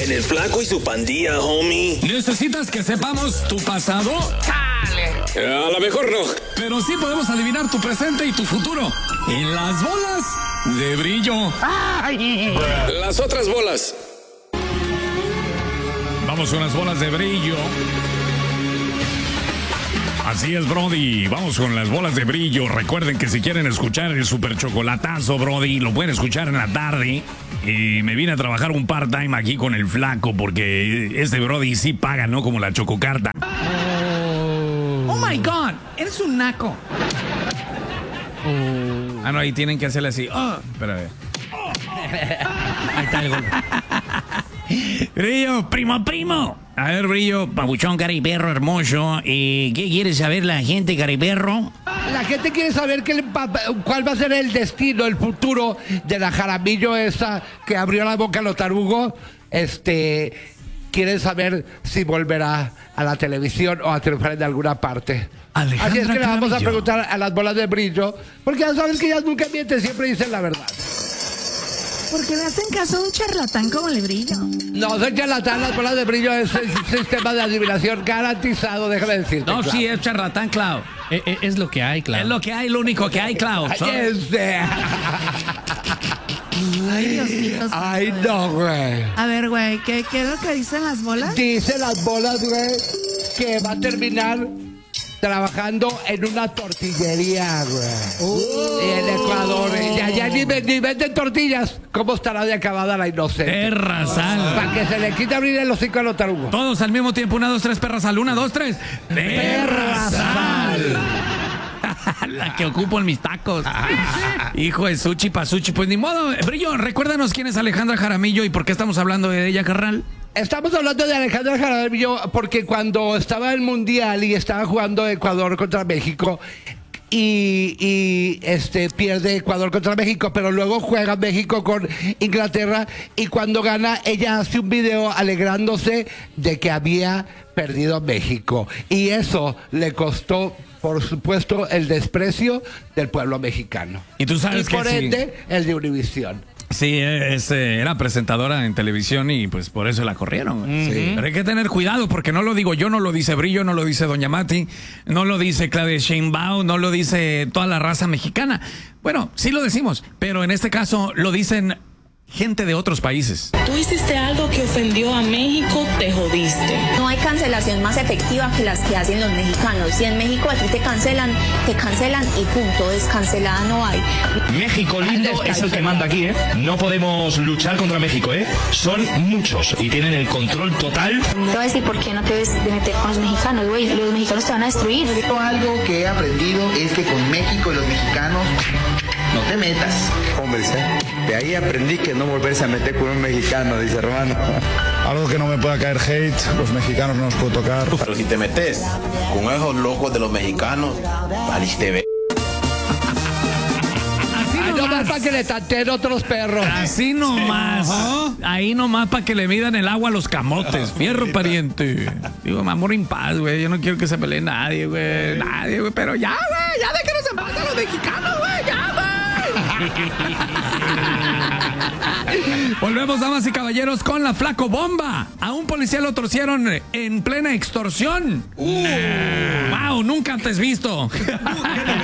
En el Flaco y su pandilla, homie. ¿Necesitas que sepamos tu pasado? A lo mejor no. Pero sí podemos adivinar tu presente y tu futuro. En las bolas de brillo. Las otras bolas. Vamos con las bolas de brillo. Así es, Brody. Vamos con las bolas de brillo. Recuerden que si quieren escuchar el super chocolatazo, Brody, lo pueden escuchar en la tarde. Me vine a trabajar un part-time aquí con el Flaco porque este Brody sí paga, ¿no? Como la chococarta. Oh my God, eres un naco. Ah, no, ahí tienen que hacerle así. Espera. Ahí está el golpe. Brillo, primo. A ver, Brillo, pabuchón, cariperro hermoso. ¿Qué quiere saber la gente, cariperro? La gente quiere saber cuál va a ser el destino, el futuro de la Jaramillo esa que abrió la boca a los tarugos. Quieren saber si volverá a la televisión o a triunfar de alguna parte. Alejandra Así es que le vamos a Jaramillo. preguntar a las bolas de brillo, porque ya sabes que ellas nunca mienten, siempre dicen la verdad. Porque me hacen caso a un charlatán como el Brillo. No, soy charlatán, las bolas de brillo es un sistema de adivinación garantizado, déjame decirte. No, Clau. sí, es charlatán, Clau. Es lo que hay, Clau. Es lo que hay, lo único que hay, Clau. Ay, Diosito. Ay, no, güey. A ver, güey, ¿qué es lo que dicen las bolas? Dice las bolas, güey, que va a terminar trabajando en una tortillería, güey. En Ecuador. Ya ni venden tortillas. ¿Cómo estará de acabada la inocente? Perra sal. Para que se le quite abrir el hocico a los tarugos. Todos al mismo tiempo. 1, 2, 3, perra sal. 1, 2, 3. Perra sal. La que ocupo en mis tacos. Hijo de Suchi Pasuchi. Pues ni modo. Brillo, recuérdanos quién es Alejandra Jaramillo y por qué estamos hablando de ella, carnal. Estamos hablando de Alejandra Jaramillo porque cuando estaba en el Mundial y estaba jugando Ecuador contra México y pierde Ecuador contra México, pero luego juega México con Inglaterra y cuando gana ella hace un video alegrándose de que había perdido México y eso le costó, por supuesto, el desprecio del pueblo mexicano. Y tú sabes que por sí. ende, el de Univisión. Sí, era presentadora en televisión y pues por eso la corrieron. Sí. Pero hay que tener cuidado porque no lo digo yo, no lo dice Brillo, no lo dice Doña Mati, no lo dice Claudia Sheinbaum, no lo dice toda la raza mexicana. Bueno, sí lo decimos, pero en este caso lo dicen gente de otros países. Tú hiciste algo que ofendió a México, te jodiste. No hay cancelación más efectiva que las que hacen los mexicanos. Si en México a ti te cancelan y punto, descancelada no hay. México lindo es el que manda aquí, ¿eh? No podemos luchar contra México, ¿eh? Son muchos y tienen el control total. Te voy a decir por qué no te debes de meter con los mexicanos, güey. Los mexicanos te van a destruir. Algo que he aprendido es que con México y los mexicanos no te metas. Hombre, de ahí aprendí que no volverse a meter con un mexicano, dice hermano. Algo que no me pueda caer hate, los mexicanos no nos puedo tocar. Pero si te metes con esos locos de los mexicanos, valiste ver. Nomás para que le tanteen otros perros. Así nomás. Ahí nomás para que le midan el agua a los camotes. Fierro, pariente. Digo, amor en paz, güey. Yo no quiero que se pelee nadie, güey. Nadie, güey. Pero ya, güey. Ya déjenos en paz a los mexicanos, güey. Ya, güey. Volvemos, damas y caballeros, con la Flaco Bomba. A un policía lo torcieron en plena extorsión. Wow, nunca antes visto.